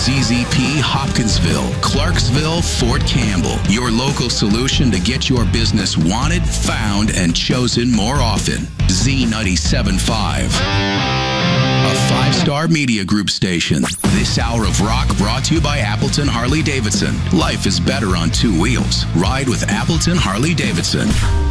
ZZP Hopkinsville, Clarksville, Fort Campbell. Your local solution to get your business wanted, found, and chosen more often. Z97.5. A 5-star media group station. This hour of rock brought to you by Appleton Harley Davidson. Life is better on 2 wheels. Ride with Appleton Harley Davidson.